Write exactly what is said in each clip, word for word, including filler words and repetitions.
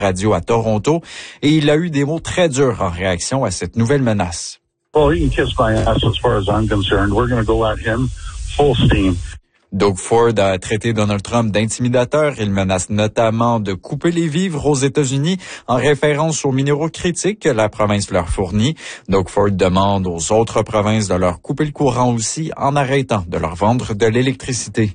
radio à Toronto et il a eu des mots très durs en réaction à cette nouvelle menace. Well, he can kiss my ass as far as I'm concerned. We're going to go at him full steam. Doug Ford a traité Donald Trump d'intimidateur. Il menace notamment de couper les vivres aux États-Unis en référence aux minéraux critiques que la province leur fournit. Doug Ford demande aux autres provinces de leur couper le courant aussi en arrêtant de leur vendre de l'électricité.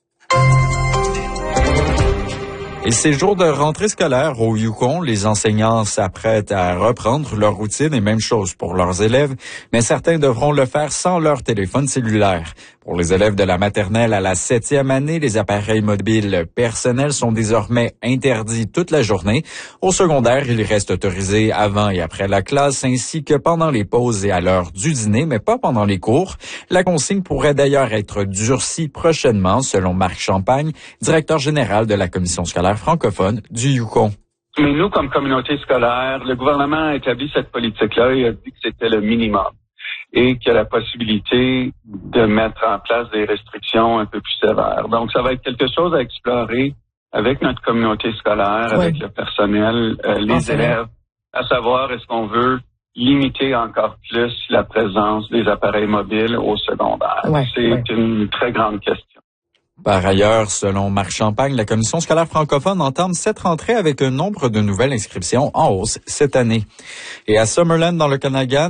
Et ces jours de rentrée scolaire au Yukon, les enseignants s'apprêtent à reprendre leur routine et même chose pour leurs élèves, mais certains devront le faire sans leur téléphone cellulaire. Pour les élèves de la maternelle à la septième année, les appareils mobiles personnels sont désormais interdits toute la journée. Au secondaire, ils restent autorisés avant et après la classe, ainsi que pendant les pauses et à l'heure du dîner, mais pas pendant les cours. La consigne pourrait d'ailleurs être durcie prochainement, selon Marc Champagne, directeur général de la commission scolaire francophone du Yukon. Mais nous, comme communauté scolaire, le gouvernement a établi cette politique-là et a dit que c'était le minimum et qu'il y a la possibilité de mettre en place des restrictions un peu plus sévères. Donc, ça va être quelque chose à explorer avec notre communauté scolaire, oui. avec le personnel, euh, les élèves, à savoir est-ce qu'on veut limiter encore plus la présence des appareils mobiles au secondaire. Ouais, C'est ouais. une très grande question. Par ailleurs, selon Marc Champagne, la commission scolaire francophone entame cette rentrée avec un nombre de nouvelles inscriptions en hausse cette année. Et à Summerland, dans le Okanagan,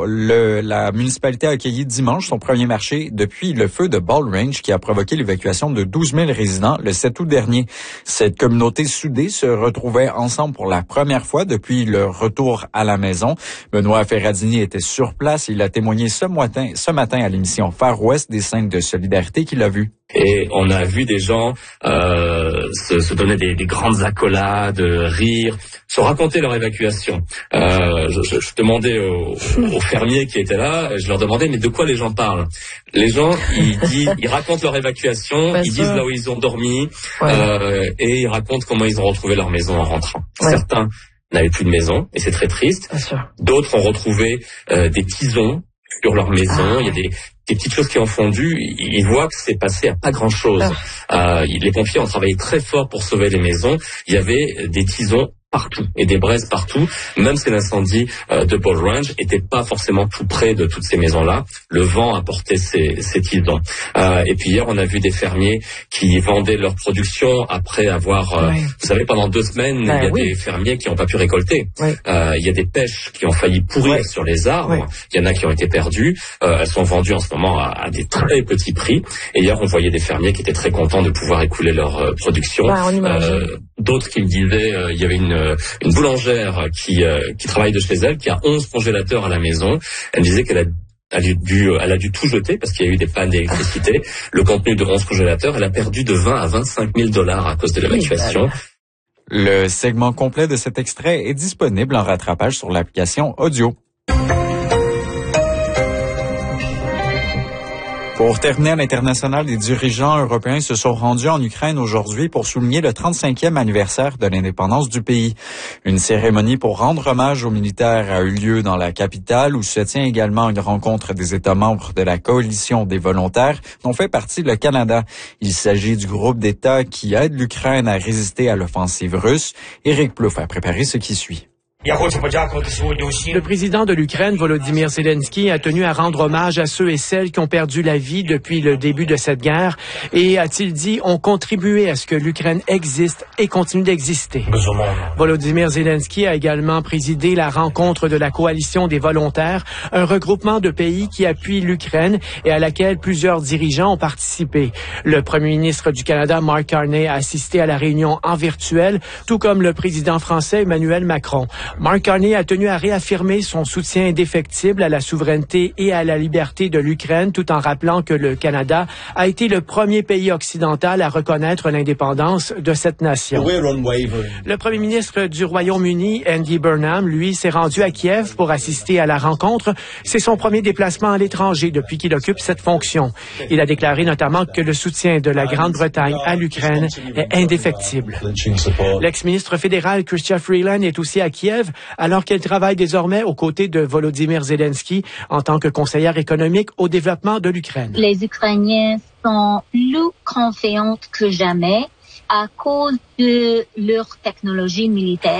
le, la municipalité a accueilli dimanche son premier marché depuis le feu de Ball Range qui a provoqué l'évacuation de douze mille résidents le sept août dernier. Cette communauté soudée se retrouvait ensemble pour la première fois depuis le retour à la maison. Benoît Ferradini était sur place. Il a témoigné ce matin, ce matin à l'émission Far West des scènes de solidarité qu'il a vues. Et on a vu des gens euh, se, se donner des, des grandes accolades, rire, se raconter leur évacuation. Euh, je, je, je demandais aux, aux fermiers qui étaient là, je leur demandais mais de quoi les gens parlent. Les gens, ils disent, ils racontent leur évacuation, Bien ils sûr. disent là où ils ont dormi, ouais. euh, et ils racontent comment ils ont retrouvé leur maison en rentrant. Ouais. Certains n'avaient plus de maison et c'est très triste. D'autres ont retrouvé euh, des tisons sur leur maison. Ah. Il y a des des petites choses qui ont fondu, ils voient que c'est passé à pas grand-chose. Ah. Euh, les pompiers ont travaillé très fort pour sauver les maisons. Il y avait des tisons partout et des braises partout, même si l'incendie euh, de Ball Range était pas forcément tout près de toutes ces maisons-là. Le vent a porté ces, ces tisons. Euh, et puis hier, on a vu des fermiers qui vendaient leur production après avoir, euh, oui. vous savez, pendant deux semaines, ben, il y a oui. des fermiers qui n'ont pas pu récolter. Oui. Euh, il y a des pêches qui ont failli pourrir oui. sur les arbres. Oui. Il y en a qui ont été perdues. Euh, elles sont vendues en ce moment à, à des très petits prix. Et hier, on voyait des fermiers qui étaient très contents de pouvoir écouler leur euh, production. Ouais, euh, d'autres qui me disaient, euh, il y avait une une boulangère qui euh, qui travaille de chez elle, qui a onze congélateurs à la maison. Elle me disait qu'elle a Elle a, dû, elle a dû tout jeter parce qu'il y a eu des pannes d'électricité. Le contenu de onze congélateurs, elle a perdu de vingt à vingt-cinq mille dollars à cause de l'évacuation. Le segment complet de cet extrait est disponible en rattrapage sur l'application audio. Pour terminer, à l'international, les dirigeants européens se sont rendus en Ukraine aujourd'hui pour souligner le trente-cinquième anniversaire de l'indépendance du pays. Une cérémonie pour rendre hommage aux militaires a eu lieu dans la capitale où se tient également une rencontre des États membres de la coalition des volontaires dont fait partie le Canada. Il s'agit du groupe d'États qui aide l'Ukraine à résister à l'offensive russe. Éric Plouffe a préparé ce qui suit. Le président de l'Ukraine, Volodymyr Zelensky, a tenu à rendre hommage à ceux et celles qui ont perdu la vie depuis le début de cette guerre et, a-t-il dit, ont contribué à ce que l'Ukraine existe et continue d'exister. Volodymyr Zelensky a également présidé la rencontre de la coalition des volontaires, un regroupement de pays qui appuie l'Ukraine et à laquelle plusieurs dirigeants ont participé. Le premier ministre du Canada, Mark Carney, a assisté à la réunion en virtuel, tout comme le président français Emmanuel Macron. Mark Carney a tenu à réaffirmer son soutien indéfectible à la souveraineté et à la liberté de l'Ukraine, tout en rappelant que le Canada a été le premier pays occidental à reconnaître l'indépendance de cette nation. Le premier ministre du Royaume-Uni, Andy Burnham, lui, s'est rendu à Kiev pour assister à la rencontre. C'est son premier déplacement à l'étranger depuis qu'il occupe cette fonction. Il a déclaré notamment que le soutien de la Grande-Bretagne à l'Ukraine est indéfectible. L'ex-ministre fédéral Chrystia Freeland est aussi à Kiev alors qu'elle travaille désormais aux côtés de Volodymyr Zelensky en tant que conseillère économique au développement de l'Ukraine. Les Ukrainiens sont plus confiants que jamais à cause de leur technologie militaire.